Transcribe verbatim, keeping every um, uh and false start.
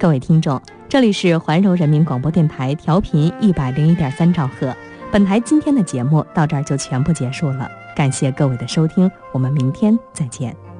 各位听众，这里是环柔人民广播电台调频一百零一点三兆赫。本台今天的节目到这儿就全部结束了，感谢各位的收听，我们明天再见。